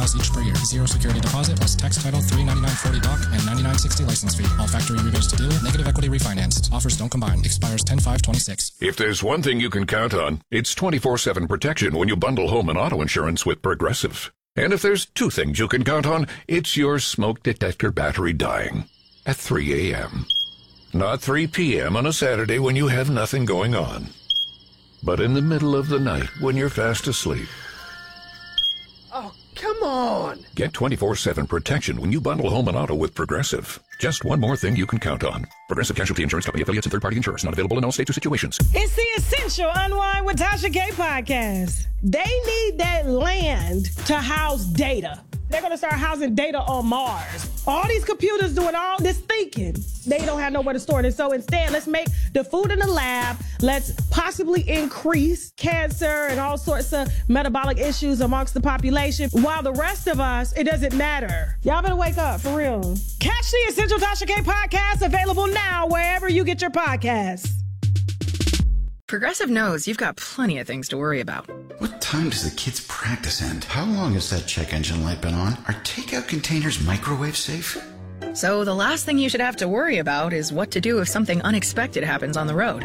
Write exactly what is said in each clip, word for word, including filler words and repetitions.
dollars each per year. Zero security deposit plus text title three ninety-nine forty doc and ninety-nine sixty license fee. All factory rebates to dealer. Negative equity refinanced. Offers don't combine. Expires ten five twenty-six. If there's one thing you can count on, it's twenty-four seven protection when you bundle home and auto insurance with Progressive. And if there's two things you can count on, it's your smoke detector battery dying at three a.m. Not three p.m. on a Saturday when you have nothing going on, but in the middle of the night when you're fast asleep. Oh, come on! Get twenty-four seven protection when you bundle home and auto with Progressive. Just one more thing you can count on. Progressive Casualty Insurance Company, affiliates, and third-party insurers. Not available in all states or situations. It's the Essential Unwind with Tasha K podcast. They need that land to house data. They're going to start housing data on Mars. All these computers doing all this thinking, they don't have nowhere to store it. And so instead, let's make the food in the lab. Let's possibly increase cancer and all sorts of metabolic issues amongst the population. While the rest of us, it doesn't matter. Y'all better wake up, for real. Catch the Essential Tasha K podcast, available now wherever you get your podcasts. Progressive knows you've got plenty of things to worry about. What time does the kids' practice end? How long has that check engine light been on? Are takeout containers microwave safe? So the last thing you should have to worry about is what to do if something unexpected happens on the road.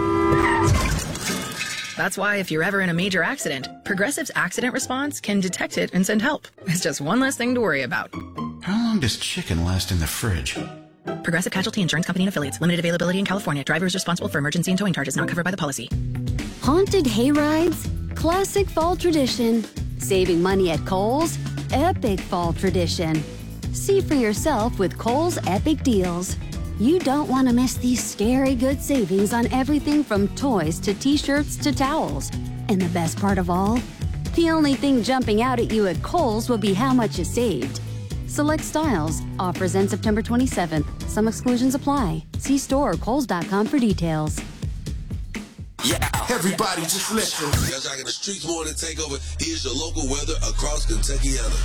That's why if you're ever in a major accident, Progressive's accident response can detect it and send help. It's just one less thing to worry about. How long does chicken last in the fridge? Progressive Casualty Insurance Company and Affiliates. Limited availability in California. Driver is responsible for emergency and towing charges not covered by the policy. Haunted hayrides? Classic fall tradition. Saving money at Kohl's? Epic fall tradition. See for yourself with Kohl's Epic Deals. You don't want to miss these scary good savings on everything from toys to t-shirts to towels. And the best part of all? The only thing jumping out at you at Kohl's will be how much you saved. Select styles. Offers end September twenty-seventh. Some exclusions apply. See store or Kohls dot com for details. Yeah, everybody just listen. Young Jock in the Streets Morning Takeover. Here's your local weather across Kentuckiana.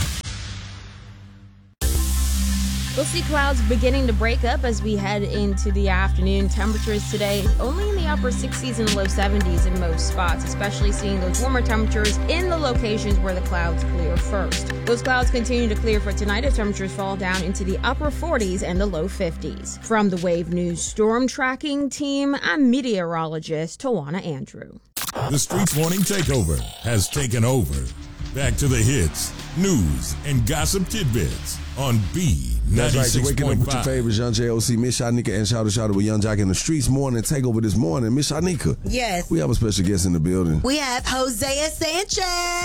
We'll see clouds beginning to break up as we head into the afternoon. Temperatures today only in the upper sixties and low seventies in most spots, especially seeing those warmer temperatures in the locations where the clouds clear first. Those clouds continue to clear for tonight as temperatures fall down into the upper forties and the low fifties. From the Wave News Storm Tracking Team, I'm meteorologist Tawana Andrew. The Streets Morning Takeover has taken over. Back to the hits, news, and gossip tidbits on B That's right, so ninety-six waking up point with your five. favorites, Young J O C, Miss Shanika, and Shout Shout with Young Jock in the Streets Morning Takeover this morning. Miss Shanika. Yes. We have a special guest in the building. We have Hosea Sanchez.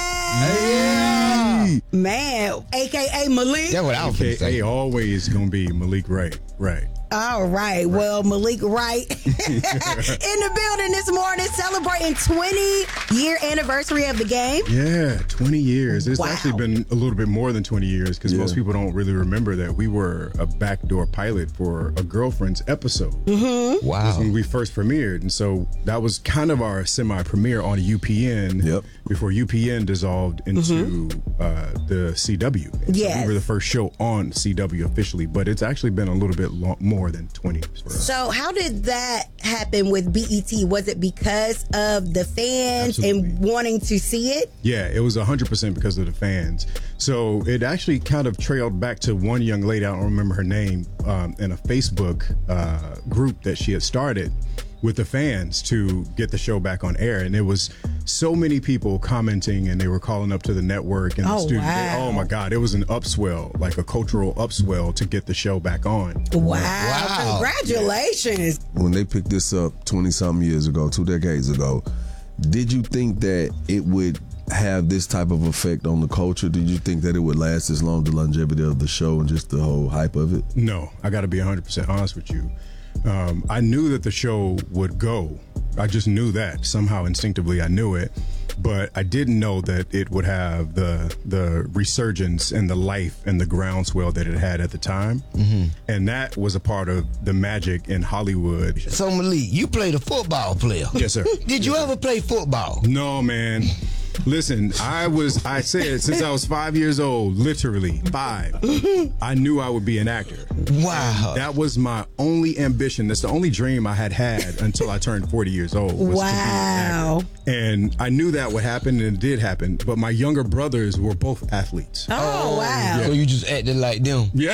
Hey. Man, a k a. Malik. That's what I was going to say. Always going to be Malik Wright. Right. All right. Well, Malik Wright in the building this morning celebrating twenty-year anniversary of the game. Yeah, twenty years. It's Wow. actually been a little bit more than twenty years because Yeah. most people don't really remember that we were a backdoor pilot for a Girlfriend's episode. Mm-hmm. Wow. That's when we first premiered. And so that was kind of our semi-premiere on U P N yep. before U P N dissolved into mm-hmm. uh, the C W. And so Yes. we were the first show on C W officially, but it's actually been a little bit lo- more than twenty for us. So how did that happen with B E T? Was it because of the fans Absolutely. and wanting to see it? Yeah, it was one hundred percent because of the fans. So it actually kind of trailed back to one young lady, I don't remember her name, um, in a Facebook uh, group that she had started with the fans to get the show back on air. And it was so many people commenting, and they were calling up to the network and the Oh, studio. wow. Oh my God, it was an upswell, like a cultural upswell to get the show back on. Wow. Congratulations. When they picked this up twenty-something years ago, two decades ago, did you think that it would have this type of effect on the culture? Did you think that it would last as long, the longevity of the show and just the whole hype of it? No, I got to be one hundred percent honest with you. Um, I knew that the show would go. I just knew that. Somehow instinctively I knew it. But I didn't know that it would have the the resurgence and the life and the groundswell that it had at the time. Mm-hmm. And that was a part of the magic in Hollywood. So Malik, you played a football player. Yes, sir. Did you yes, ever sir. play football? No, man. Listen, I was, I said since I was five years old, literally five, I knew I would be an actor. Wow. And that was my only ambition. That's the only dream I had had until I turned forty years old. Was wow. To be an actor. And I knew that would happen, and it did happen. But my younger brothers were both athletes. Oh, wow. Yeah. So you just acted like them. Yeah.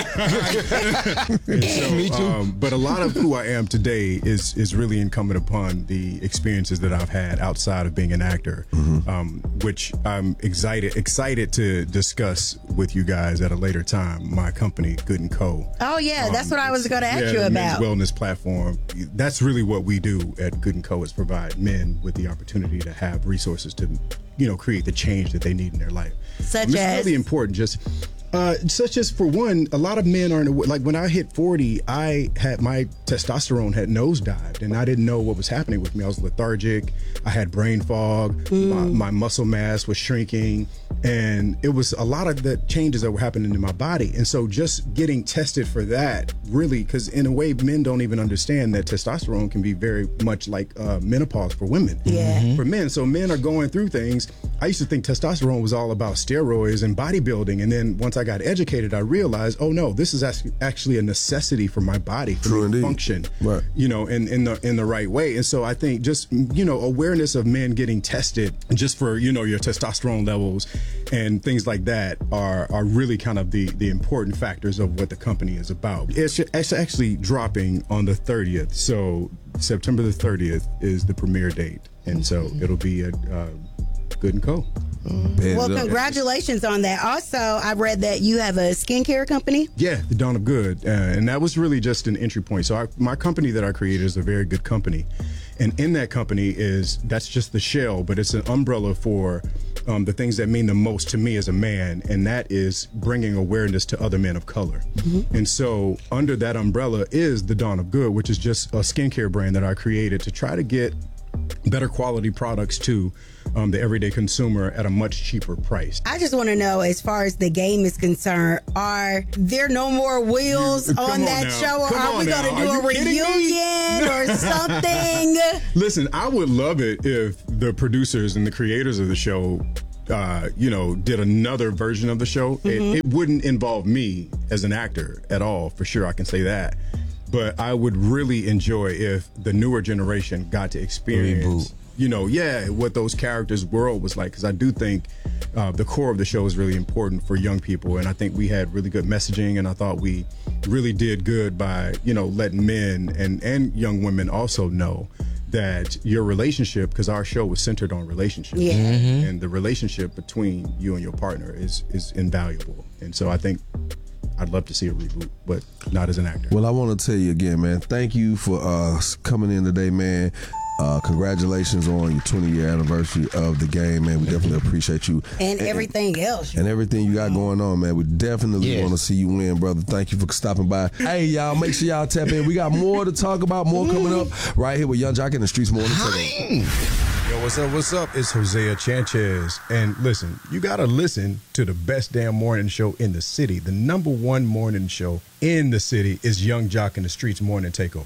And so, Me too. Um, but a lot of who I am today is is really incumbent upon the experiences that I've had outside of being an actor, mm-hmm. um, which I'm excited excited to discuss with you guys at a later time. My company, Good and Co. Oh yeah, um, that's what I was going to ask yeah, you the about. Men's wellness platform. That's really what we do at Good and Co. is provide men with the opportunity to have resources to, you know, create the change that they need in their life. Such um, it's as really important. Just. Uh, such as, for one, a lot of men aren't, like when I hit forty, I had my testosterone had nosedived and I didn't know what was happening with me. I was lethargic. I had brain fog. Mm. My, my muscle mass was shrinking. And it was a lot of the changes that were happening in my body. And so just getting tested for that, really, because in a way, men don't even understand that testosterone can be very much like uh, menopause for women. Yeah. Mm-hmm. For men. So men are going through things. I used to think testosterone was all about steroids and bodybuilding. And then once I got educated, I realized, oh no, this is actually a necessity for my body for True me to indeed. function, right. you know, in, in the in the right way. And so I think just, you know, awareness of men getting tested just for, you know, your testosterone levels and things like that are are really kind of the the important factors of what the company is about. It's, it's actually dropping on the thirtieth. So September the thirtieth is the premiere date. And so it'll be a uh, Good and Co. Well, congratulations on that. Also, I read that you have a skincare company. Yeah, the Dawn of Good. Uh, and that was really just an entry point. So I, my company that I created is a very good company. And in that company is, that's just the shell, but it's an umbrella for um, the things that mean the most to me as a man. And that is bringing awareness to other men of color. Mm-hmm. And so under that umbrella is the Dawn of Good, which is just a skincare brand that I created to try to get better quality products to um, the everyday consumer at a much cheaper price. I just want to know, as far as the game is concerned, are there no more wheels you, on that on show? Or come are we going to do a reunion or something? Listen, I would love it if the producers and the creators of the show Uh, you know, did another version of the show. Mm-hmm. It, it wouldn't involve me as an actor at all, for sure. I can say that. But I would really enjoy if the newer generation got to experience, Reboot. you know, yeah, what those characters' world was like. Because I do think uh, the core of the show is really important for young people. And I think we had really good messaging. And I thought we really did good by, you know, letting men and, and young women also know that your relationship, because our show was centered on relationships, yeah. mm-hmm. and the relationship between you and your partner is is invaluable. And so I think I'd love to see a reboot, but not as an actor. Well, I want to tell you again, man, thank you for uh, coming in today, man. Uh, congratulations on your twenty-year anniversary of the game, man. We definitely appreciate you. And, and everything else. And everything you got going on, man. We definitely yes. want to see you win, brother. Thank you for stopping by. Hey, y'all, make sure y'all tap in. We got more to talk about, more coming up right here with Yung Joc in the Streetz Morning Takeover. Yo, what's up, what's up? It's Hosea Chanchez. And listen, you got to listen to the best damn morning show in the city. The number one morning show in the city is Yung Joc in the Streetz Morning Takeover.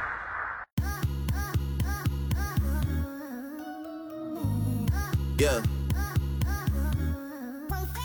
Yeah.